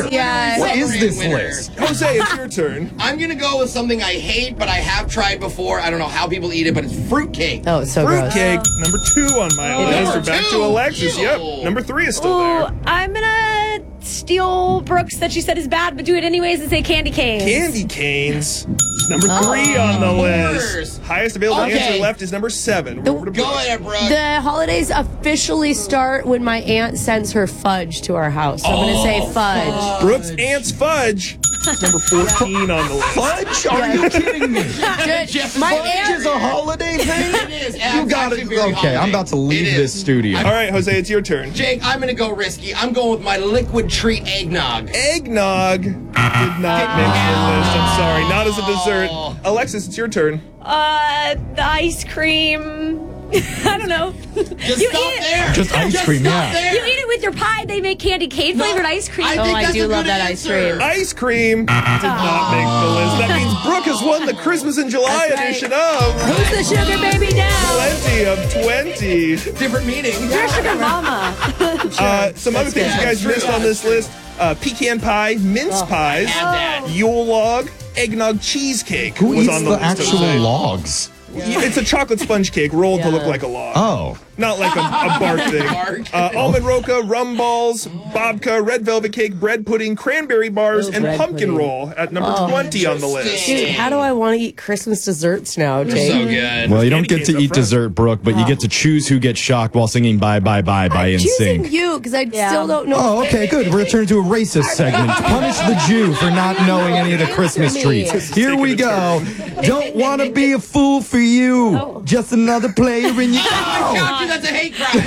here? Yeah. What is this list? Jose, it's your turn. I'm going to go with something I hate, but I have tried before. I don't know how people eat it, but it's fruitcake. Oh, it's so gross. Fruitcake, number 2 on my list. We're back to Alexis. Ew. Yep, number 3 is still there. I'm gonna steal Brooks that she said is bad, but do it anyways and say candy canes. Candy canes. Number 3 on the list. Highest available answer left is number 7. Go ahead, Brooke. The holidays officially start when my aunt sends her fudge to our house. So I'm going to say fudge. Brooke's aunt's fudge. Number 14 on the list. Fudge? Are you kidding me? My Fudge aunt is a holiday thing? It is. You got it. Okay, I'm about to leave this studio. All right, Jose, it's your turn. Jake, I'm going to go risky. I'm going with my liquid treat eggnog. Eggnog did not make the list. I'm sorry. Not as a dessert. Alexis, it's your turn. The ice cream. I don't know. Just stop there. Just ice cream, yeah. There. You eat it with your pie. They make candy cane flavored ice cream. I think I that's do a love good that ice answer. cream. Ice cream did not make the list. That means Brooke has won the Christmas in July That's right. edition of Who's the sugar baby now? Plenty of 20. Different meaning. You're sugar mama. Some other things you guys missed on this list. Pecan pie, mince pies, Have that. Yule log, eggnog cheesecake Who was eats on the the list. actual Jose. logs? It's a chocolate sponge cake rolled to look like a log. Oh. Not like a bark thing. Almond roca, rum balls, babka, red velvet cake, bread pudding, cranberry bars, and red pumpkin pudding. roll at number 20 on the list. Dude, how do I want to eat Christmas desserts now, Jake? So good. Well, you don't Candy get to canes up eat front. dessert, Brooke, but you get to choose who gets shocked while singing Bye, Bye, Bye by I'm choosing NSYNC. you because I still don't know. Oh, okay, good. We're going to turn to a racist segment. Punish the Jew for not knowing any of the Christmas treats. Here we go. Don't want to be a fool for you. Just another player in your... Got you, that's a hate crime.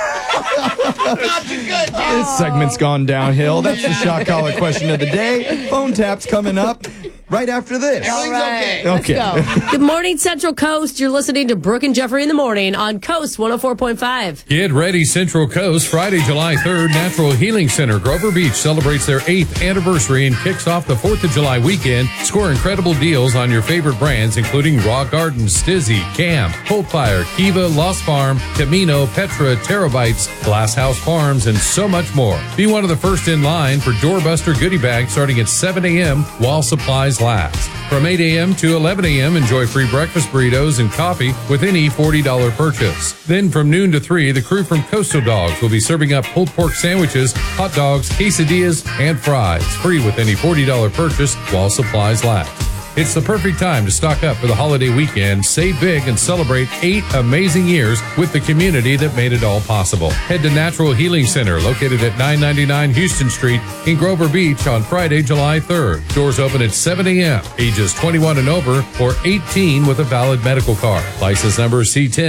Not too good, dude. This segment's gone downhill. That's the shock collar question of the day. Phone taps coming up right after this. Everything's okay. Let's Okay. go. Good morning, Central Coast. You're listening to Brooke and Jeffrey in the morning on Coast 104.5. Get ready, Central Coast. Friday, July 3rd, Natural Healing Center, Grover Beach, celebrates their 8th anniversary and kicks off the 4th of July weekend. Score incredible deals on your favorite brands, including Raw Garden, Stizzy, Cam, Coldfire, Kiva, Lost Farm, Camino, Petra, Terabytes, Glass House Farms, and so much more. Be one of the first in line for Doorbuster goodie bags starting at 7 a.m. while supplies last. From 8 a.m. to 11 a.m., enjoy free breakfast burritos and coffee with any $40 purchase. Then from noon to 3, the crew from Coastal Dogs will be serving up pulled pork sandwiches, hot dogs, quesadillas, and fries, free with any $40 purchase while supplies last. It's the perfect time to stock up for the holiday weekend, save big, and celebrate 8 amazing years with the community that made it all possible. Head to Natural Healing Center, located at 999 Houston Street in Grover Beach on Friday, July 3rd. Doors open at 7 a.m. Ages 21 and over or 18 with a valid medical card. License number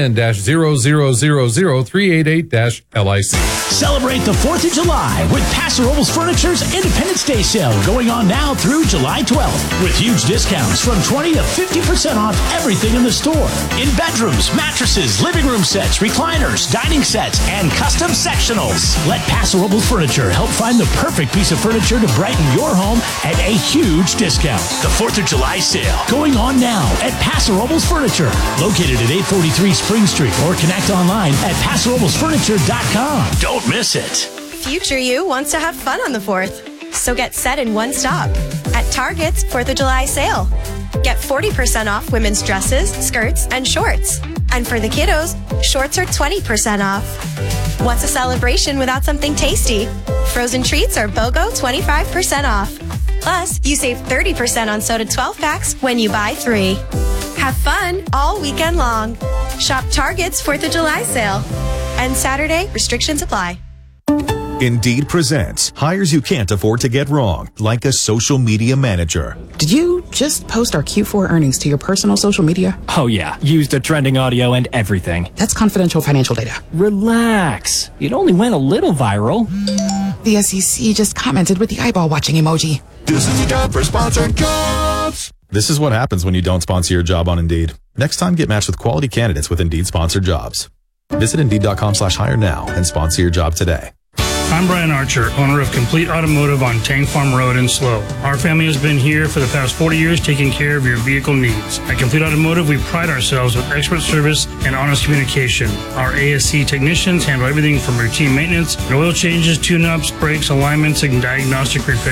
C10-0000388-LIC. Celebrate the 4th of July with Paso Robles Furniture's Independence Day sale going on now through July 12th with huge discounts from 20 to 50% off everything in the store. In bedrooms, mattresses, living room sets, recliners, dining sets, and custom sectionals. Let Paso Robles Furniture help find the perfect piece of furniture to brighten your home at a huge discount. The 4th of July sale going on now at Paso Robles Furniture, located at 843 Spring Street, or connect online at PasoRoblesFurniture.com. Don't miss it. Future you wants to have fun on the 4th. So get set in one stop at Target's 4th of July sale. Get 40% off women's dresses, skirts, and shorts. And for the kiddos, shorts are 20% off. What's a celebration without something tasty? Frozen treats are BOGO 25% off. Plus, you save 30% on soda 12 packs when you buy 3. Have fun all weekend long. Shop Target's 4th of July sale. And Saturday, restrictions apply. Indeed presents hires you can't afford to get wrong, like a social media manager. Did you just post our Q4 earnings to your personal social media? Oh yeah, used the trending audio and everything. That's confidential financial data. Relax. It only went a little viral. The SEC just commented with the eyeball watching emoji. This is a job for sponsored jobs. This is what happens when you don't sponsor your job on Indeed. Next time, get matched with quality candidates with Indeed sponsored jobs. Visit Indeed.com/hire now and sponsor your job today. I'm Brian Archer, owner of Complete Automotive on Tank Farm Road in Slow. Our family has been here for the past 40 years taking care of your vehicle needs. At Complete Automotive, we pride ourselves with expert service and honest communication. Our ASC technicians handle everything from routine maintenance, oil changes, tune-ups, brakes, alignments, and diagnostic repairs.